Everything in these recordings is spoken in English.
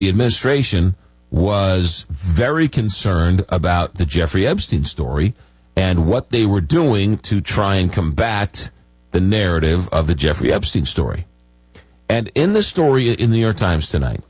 the administration was very concerned about the Jeffrey Epstein story and what they were doing to try and combat the narrative of the Jeffrey Epstein story. And in the story in the New York Times tonight,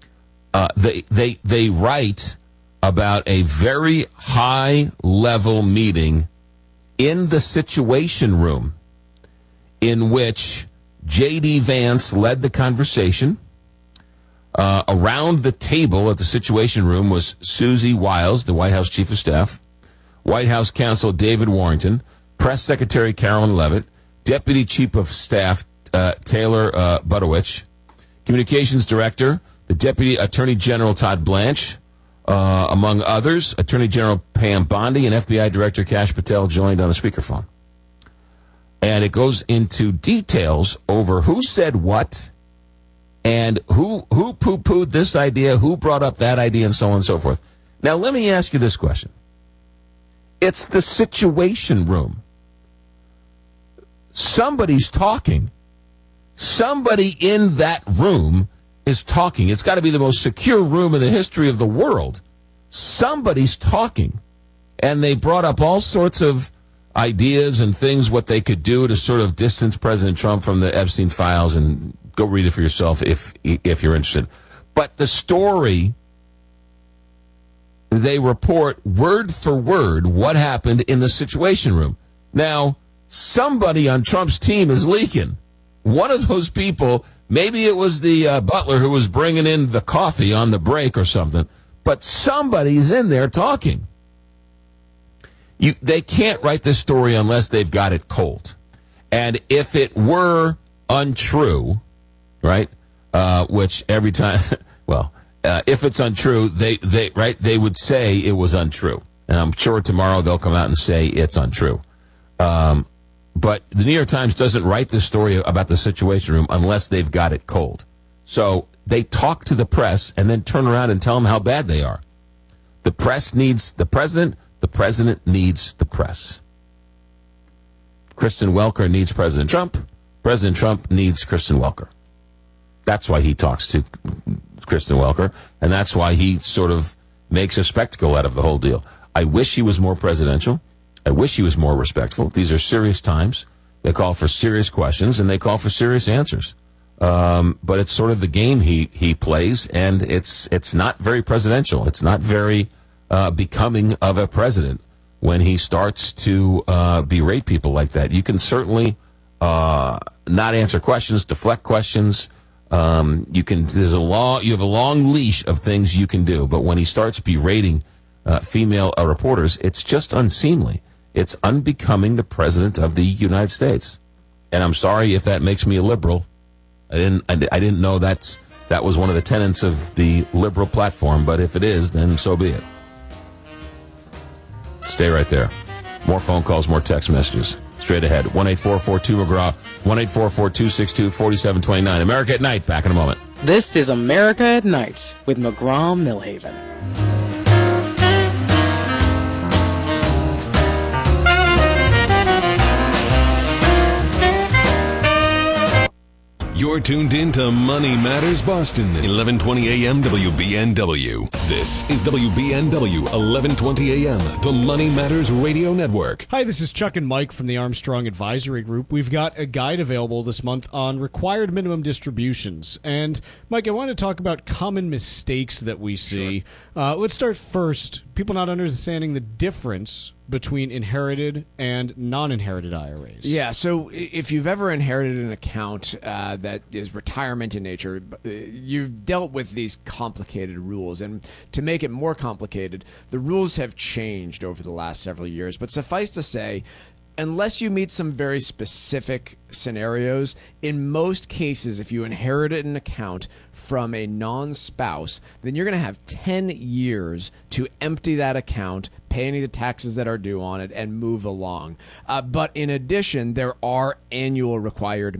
they write about a very high-level meeting in the Situation Room in which J.D. Vance led the conversation. Around the table at the Situation Room was Susie Wiles, the White House Chief of Staff, White House Counsel David Warrington, Press Secretary Carolyn Leavitt, Deputy Chief of Staff Taylor Budowich, Communications Director, the Deputy Attorney General Todd Blanche, among others. Attorney General Pam Bondi and FBI Director Kash Patel joined on a speakerphone. And it goes into details over who said what and who poo-pooed this idea, who brought up that idea, and so on and so forth. Now, let me ask you this question. It's the Situation Room. Somebody's talking. Somebody in that room is talking. It's got to be the most secure room in the history of the world. Somebody's talking. And they brought up all sorts of ideas and things, what they could do to sort of distance President Trump from the Epstein files, and go read it for yourself if you're interested. But the story, they report word for word what happened in the Situation Room. Now, somebody on Trump's team is leaking. One of those people, maybe it was the butler who was bringing in the coffee on the break or something, but somebody's in there talking. They can't write this story unless they've got it cold. And if it were untrue, right, which every time, if it's untrue, they would say it was untrue. And I'm sure tomorrow they'll come out and say it's untrue. But the New York Times doesn't write this story about the Situation Room unless they've got it cold. So they talk to the press and then turn around and tell them how bad they are. The press needs the president. The president needs the press. Kristen Welker needs President Trump. President Trump needs Kristen Welker. That's why he talks to Kristen Welker, and that's why he sort of makes a spectacle out of the whole deal. I wish he was more presidential. I wish he was more respectful. These are serious times. They call for serious questions, and they call for serious answers. But it's sort of the game he plays, and it's not very presidential. It's not very becoming of a president when he starts to berate people like that. You can certainly not answer questions, deflect questions. You have a long leash of things you can do, but when he starts berating female reporters, it's just unseemly. It's unbecoming the president of the United States. And I'm sorry if that makes me a liberal. I didn't know that was one of the tenets of the liberal platform, but if it is, then so be it. Stay right there. More phone calls, more text messages. Straight ahead. 1-844-2-McGraw, 1-844-262-4729. America at Night. Back in a moment. This is America at Night with McGraw-Milhaven. You're tuned in to Money Matters Boston, 1120 AM WBNW. This is WBNW, 1120 AM, the Money Matters Radio Network. Hi, this is Chuck and Mike from the Armstrong Advisory Group. We've got a guide available this month on required minimum distributions. And, Mike, I want to talk about common mistakes that we see. Sure. Let's start first. People not understanding the difference between inherited and non-inherited IRAs. Yeah, so if you've ever inherited an account that is retirement in nature, you've dealt with these complicated rules. And to make it more complicated, the rules have changed over the last several years. But suffice to say, unless you meet some very specific scenarios, in most cases, if you inherited an account from a non-spouse, then you're going to have 10 years to empty that account, pay any of the taxes that are due on it, and move along. But in addition, there are annual required